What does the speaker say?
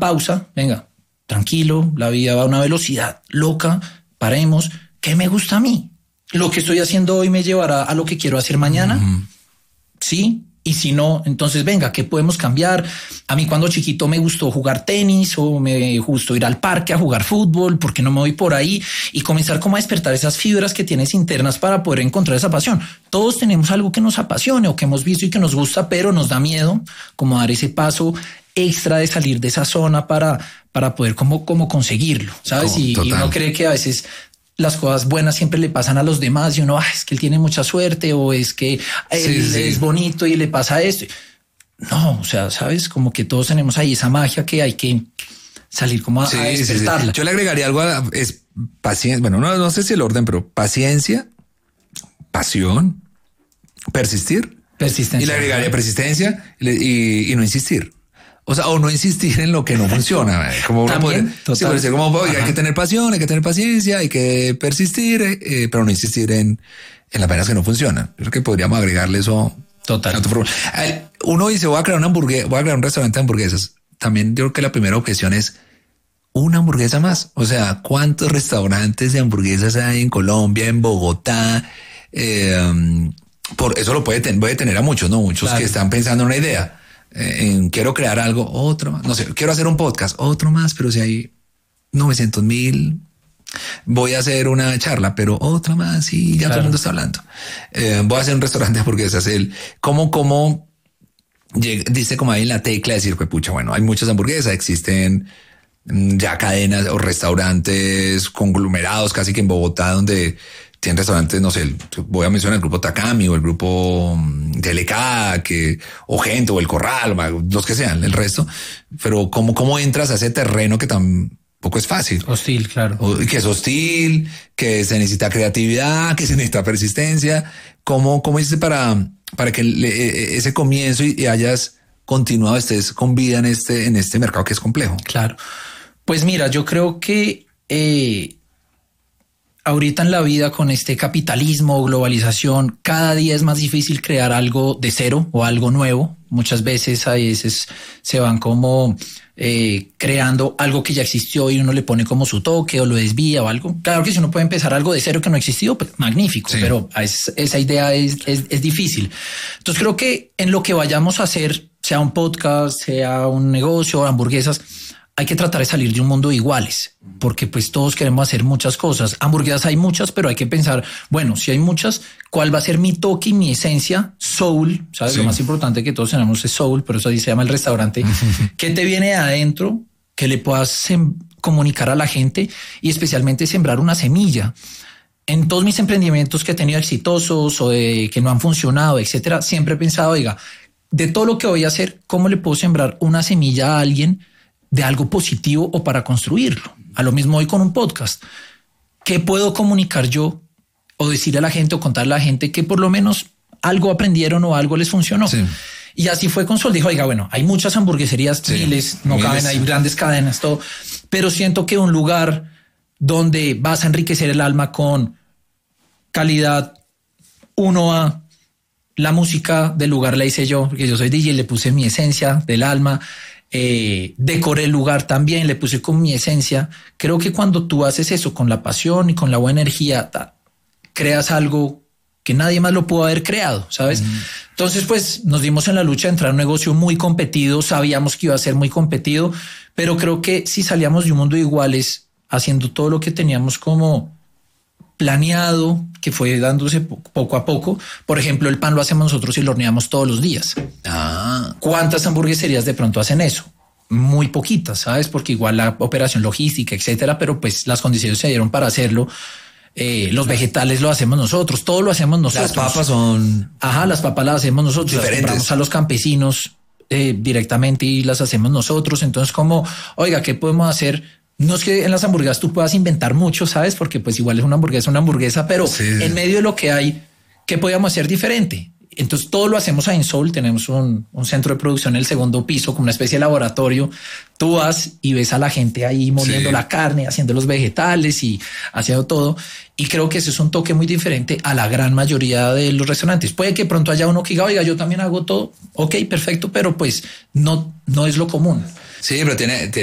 pausa, venga, tranquilo, la vida va a una velocidad loca, paremos, ¿qué me gusta a mí? ¿Lo que estoy haciendo hoy me llevará a lo que quiero hacer mañana? Sí. Y si no, entonces venga, ¿qué podemos cambiar? A mí cuando chiquito me gustó jugar tenis o me gustó ir al parque a jugar fútbol, ¿por qué no me voy por ahí? Y comenzar como a despertar esas fibras que tienes internas para poder encontrar esa pasión. Todos tenemos algo que nos apasione o que hemos visto y que nos gusta, pero nos da miedo como dar ese paso extra de salir de esa zona para poder como conseguirlo, ¿sabes? Y uno cree que a veces las cosas buenas siempre le pasan a los demás y uno, es que él tiene mucha suerte o es que él es bonito y le pasa esto. No, o sea, sabes, como que todos tenemos ahí esa magia que hay que salir como a despertarla. Yo le agregaría algo es paciencia. Bueno, no sé si el orden, pero paciencia, pasión, persistir. Persistencia. Y le agregaría persistencia y no insistir. O sea, o no insistir en lo que no funciona. Como uno puede decir, como hay que tener pasión, hay que tener paciencia, hay que persistir, pero no insistir en las vainas que no funcionan. Yo creo que podríamos agregarle eso. Total. Uno dice, voy a crear un restaurante de hamburguesas. También yo creo que la primera objeción es una hamburguesa más. O sea, ¿cuántos restaurantes de hamburguesas hay en Colombia, en Bogotá? Por eso puede tener a muchos, ¿no? Muchos que están pensando en una idea. Quiero crear algo, otro más. No sé, quiero hacer un podcast, otro más, pero si hay 900,000, voy a hacer una charla, pero otra más y ya todo el mundo está hablando. Voy a hacer un restaurante de hamburguesas. ¿Cómo dice como ahí en la tecla decir, pues pucha, bueno, hay muchas hamburguesas, existen ya cadenas o restaurantes conglomerados casi que en Bogotá donde tienen restaurantes, no sé, voy a mencionar el grupo Takami o el grupo TLK, o Gente o El Corral, los que sean, el resto. Pero ¿cómo entras a ese terreno que tampoco es fácil? Hostil, claro. Que es hostil, que se necesita creatividad, que se necesita persistencia. ¿Cómo hiciste para que ese comienzo y hayas continuado, estés con vida en este mercado que es complejo? Claro. Pues mira, yo creo que ahorita en la vida con este capitalismo, globalización, cada día es más difícil crear algo de cero o algo nuevo. Muchas veces se van como creando algo que ya existió y uno le pone como su toque o lo desvía o algo. Claro que si uno puede empezar algo de cero que no existió, pues magnífico, pero esa idea es difícil. Entonces creo que en lo que vayamos a hacer, sea un podcast, sea un negocio, hamburguesas, hay que tratar de salir de un mundo de iguales, porque pues todos queremos hacer muchas cosas. Hamburguesas hay muchas, pero hay que pensar, bueno, si hay muchas, ¿cuál va a ser mi toque y mi esencia? Soul, ¿sabes? Sí. Lo más importante que todos tenemos es soul, pero eso así se llama el restaurante. ¿Qué te viene de adentro? Que le puedas comunicar a la gente y especialmente sembrar una semilla. En todos mis emprendimientos que he tenido exitosos o que no han funcionado, etcétera, siempre he pensado, oiga, de todo lo que voy a hacer, ¿cómo le puedo sembrar una semilla a alguien de algo positivo o para construirlo? A lo mismo hoy con un podcast. ¿Qué puedo comunicar yo o decirle a la gente o contarle a la gente que por lo menos algo aprendieron o algo les funcionó? Sí. Y así fue con Sol. Dijo, oiga, bueno, hay muchas hamburgueserías, miles, caben, hay grandes cadenas, todo. Pero siento que un lugar donde vas a enriquecer el alma con calidad 1A, la música del lugar la hice yo, porque yo soy DJ, le puse mi esencia del alma. Decoré el lugar también, le puse con mi esencia. Creo que cuando tú haces eso con la pasión y con la buena energía, creas algo que nadie más lo pudo haber creado, ¿sabes? Entonces, pues nos dimos en la lucha de entrar a un negocio muy competido, sabíamos que iba a ser muy competido, pero creo que si salíamos de un mundo de iguales, haciendo todo lo que teníamos como planeado, que fue dándose poco a poco. Por ejemplo, el pan lo hacemos nosotros y lo horneamos todos los días. ¿Cuántas hamburgueserías de pronto hacen eso? Muy poquitas, ¿sabes? Porque igual la operación logística, etcétera, pero pues las condiciones se dieron para hacerlo. Los vegetales lo hacemos nosotros, todo lo hacemos nosotros. Las papas son... las papas las hacemos nosotros. Diferentes. Las compramos a los campesinos directamente y las hacemos nosotros. Entonces, como, oiga, ¿qué podemos hacer? No es que en las hamburguesas tú puedas inventar mucho, ¿sabes? Porque pues igual es una hamburguesa, pero en medio de lo que hay, ¿qué podíamos hacer diferente? Entonces todo lo hacemos ahí en Soul. Tenemos un centro de producción en el segundo piso, como una especie de laboratorio. Tú vas y ves a la gente ahí moliendo la carne, haciendo los vegetales y haciendo todo. Y creo que ese es un toque muy diferente a la gran mayoría de los restaurantes. Puede que pronto haya uno que diga, oiga, yo también hago todo. Ok, perfecto, pero pues no es lo común. Sí, pero tiene